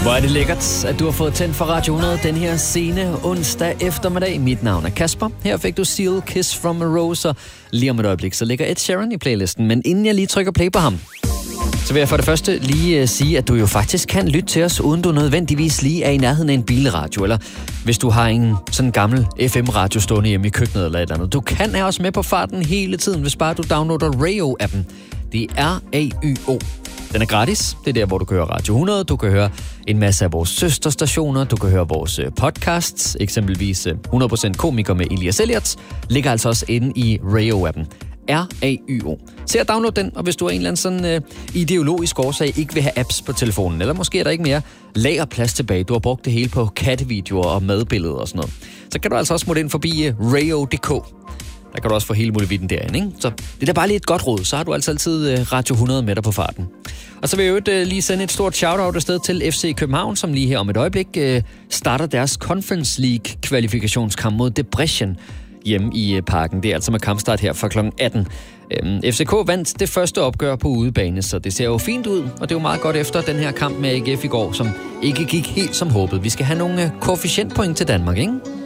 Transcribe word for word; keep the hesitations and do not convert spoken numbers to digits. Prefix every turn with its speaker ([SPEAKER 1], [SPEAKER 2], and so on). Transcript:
[SPEAKER 1] Hvor er det lækkert, at du har fået tændt for Radio hundrede den her sene onsdag eftermiddag. Mit navn er Kasper. Her fik du Seal, Kiss from a Rose, og lige om et øjeblik, så ligger Ed Sheeran i playlisten. Men inden jeg lige trykker play på ham, så vil jeg for det første lige uh, sige, at du jo faktisk kan lytte til os, uden du nødvendigvis lige er i nærheden af en bilradio, eller hvis du har en sådan gammel F M-radio stående hjemme i køkkenet eller et eller andet. Du kan have os med på farten hele tiden, hvis bare du downloader Rayo-appen. Det er R A Y O. Den er gratis. Det er der, hvor du kan høre Radio hundrede. Du kan høre en masse af vores søsterstationer. Du kan høre vores podcasts. Eksempelvis hundrede procent komiker med Elias Elliot. Ligger altså også inde i Rayo-appen. R A Y O. Se at download den, og hvis du er en eller anden sådan øh, ideologisk årsag ikke vil have apps på telefonen, eller måske er der ikke mere lagerplads tilbage, du har brugt det hele på kattevideoer og madbilleder og sådan noget, så kan du altså også smutte ind forbi øh, rayo punktum d k. Der kan du også få hele muligheden derinde, ikke? Så det er da bare lige et godt råd, så har du altså altid øh, Radio hundrede med dig på farten. Og så vil jeg jo øh, lige sende et stort shout-out afsted til F C København, som lige her om et øjeblik øh, starter deres Conference League kvalifikationskamp mod Debrecen hjemme i øh, parken. Det er altså med kampstart her fra klokken atten. Øhm, F C K vandt det første opgør på udebane, så det ser jo fint ud, og det er jo meget godt efter den her kamp med A G F i går, som ikke gik helt som håbet. Vi skal have nogle øh, koefficientpoint til Danmark, ikke?